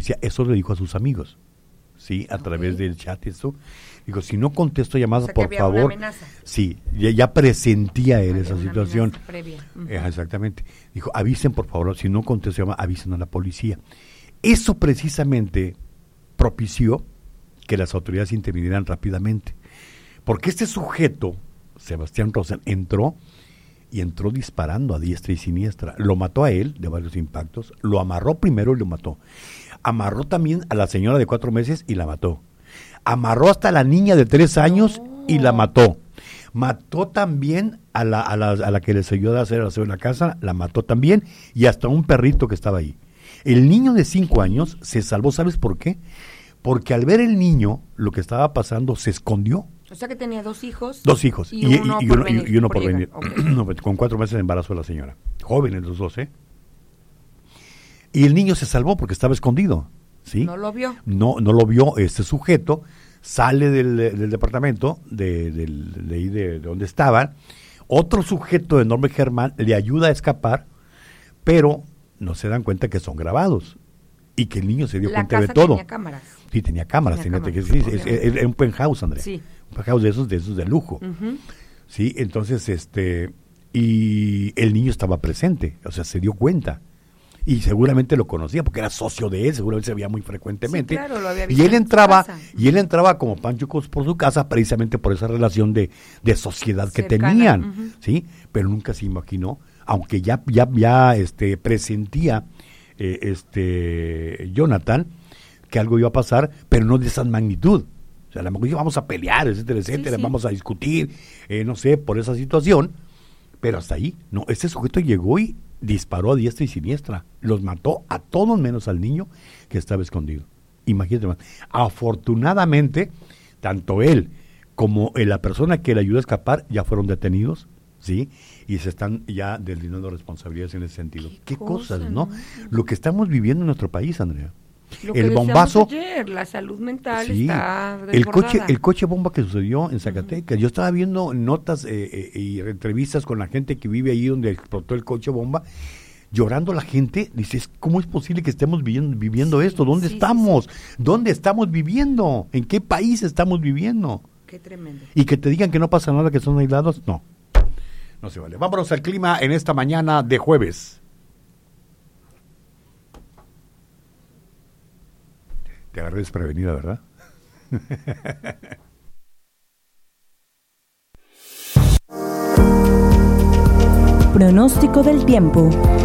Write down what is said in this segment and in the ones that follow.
policía, eso le dijo a sus amigos, ¿sí? A través del chat y eso. Dijo, si no contesto llamadas, que por había favor. una amenaza. Sí, ya presentía él Había esa una situación. amenaza previa. Exactamente. Dijo, avisen por favor, si no contesto llamadas, avisen a la policía. Eso precisamente propició que las autoridades intervinieran rápidamente. Porque este sujeto, Sebastián Rosen, entró disparando a diestra y siniestra. Lo mató a él de varios impactos, lo amarró primero y lo mató. Amarró también a la señora de 4 meses y la mató. Amarró hasta a la niña de 3 años y la mató. Mató también a la que les ayudó a hacer el aseo en la casa, la mató también, y hasta un perrito que estaba ahí. El niño de 5 años se salvó, ¿sabes por qué? Porque al ver el niño, lo que estaba pasando, se escondió. O sea que tenía 2 hijos. 2 hijos. Y uno por venir. Okay. No, con 4 meses de embarazo de la señora. Jóvenes los 2, ¿eh? Y el niño se salvó porque estaba escondido, ¿sí? No lo vio. No lo vio este sujeto, sale del departamento, de donde estaban. Otro sujeto de nombre Germán le ayuda a escapar, pero no se dan cuenta que son grabados. Y que el niño se dio cuenta de todo. Tenía cámaras. Sí, tenía cámaras. Es un penthouse, Andrea. Sí. Un penthouse de esos de lujo. Sí, entonces, y el niño estaba presente, o sea, se dio cuenta. Y seguramente lo conocía, porque era socio de él, seguramente se veía muy frecuentemente. Sí, claro, lo había visto y él entraba como panchucos por su casa, precisamente por esa relación de sociedad que cercana, tenían, ¿sí? Pero nunca se imaginó, aunque ya presentía Jonathan que algo iba a pasar, pero no de esa magnitud. O sea, a lo mejor vamos a pelear, etcétera, etcétera, Sí. vamos a discutir, no sé, por esa situación, pero hasta ahí, no, este sujeto llegó y disparó a diestra y siniestra, los mató a todos menos al niño que estaba escondido. Imagínate más. Afortunadamente, tanto él como la persona que le ayudó a escapar ya fueron detenidos, ¿sí? Y se están ya deslindando responsabilidades en ese sentido. Qué cosas, ¿no? Lo que estamos viviendo en nuestro país, Andrea. Lo que El bombazo, ayer, la salud mental sí, está desbordada. El coche bomba que sucedió en Zacatecas. Yo estaba viendo notas y entrevistas con la gente que vive ahí donde explotó el coche bomba, llorando la gente. Dices, ¿cómo es posible que estemos viviendo esto? ¿Dónde estamos? ¿Dónde estamos viviendo? ¿En qué país estamos viviendo? Qué tremendo. Y que te digan que no pasa nada, que son aislados, no se vale. Vámonos al clima en esta mañana de jueves. Te agarré desprevenida, ¿verdad? Pronóstico del tiempo.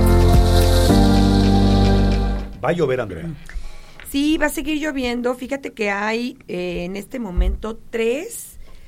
Va a llover, Andrea. Sí, va a seguir lloviendo. Fíjate que hay en este momento tres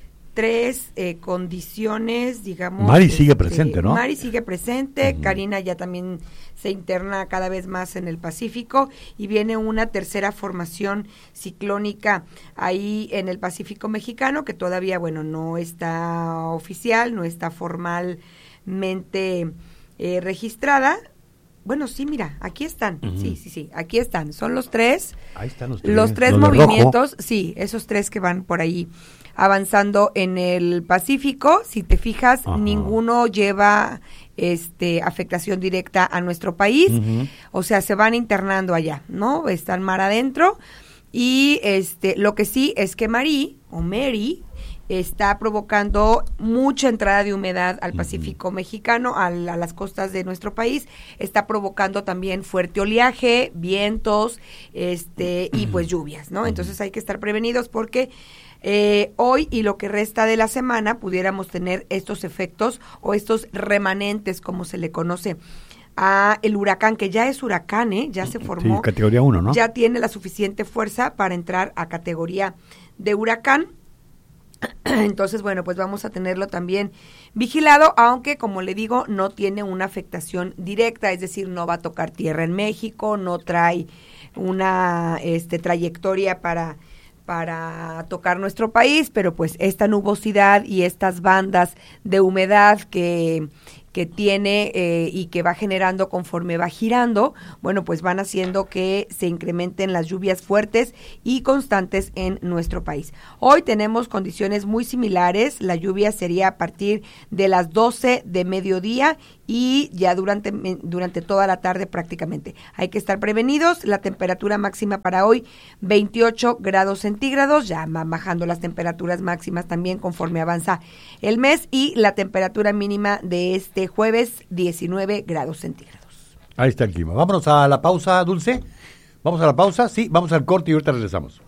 condiciones, digamos. Mari sigue presente, ¿no? Mari sigue presente, Karina ya también se interna cada vez más en el Pacífico y viene una tercera formación ciclónica ahí en el Pacífico mexicano que todavía, bueno, no está oficial, no está formalmente registrada. Bueno, sí, mira, aquí están, sí, aquí están, son los tres. Ahí están los tres movimientos, sí, esos tres que van por ahí avanzando en el Pacífico. Si te fijas, ninguno lleva afectación directa a nuestro país, o sea, se van internando allá, ¿no? Están mar adentro y lo que sí es que Mary está provocando mucha entrada de humedad al Pacífico mexicano, a las costas de nuestro país, está provocando también fuerte oleaje, vientos, y pues lluvias, ¿no? Entonces hay que estar prevenidos porque hoy y lo que resta de la semana pudiéramos tener estos efectos o estos remanentes, como se le conoce a el huracán, que ya es huracán, ya se formó. Sí, categoría 1, ¿no? Ya tiene la suficiente fuerza para entrar a categoría de huracán. Entonces, bueno, pues vamos a tenerlo también vigilado, aunque, como le digo, no tiene una afectación directa, es decir, no va a tocar tierra en México, no trae una trayectoria para tocar nuestro país, pero pues esta nubosidad y estas bandas de humedad que que tiene y que va generando conforme va girando, bueno, pues van haciendo que se incrementen las lluvias fuertes y constantes en nuestro país. Hoy tenemos condiciones muy similares, la lluvia sería a partir de las 12 de mediodía y ya durante toda la tarde prácticamente. Hay que estar prevenidos. La temperatura máxima para hoy 28 grados centígrados, ya van bajando las temperaturas máximas también conforme avanza el mes, y la temperatura mínima de este jueves 19 grados centígrados. Ahí está el clima. Vámonos a la pausa, Dulce. Vamos a la pausa, sí, vamos al corte y ahorita regresamos.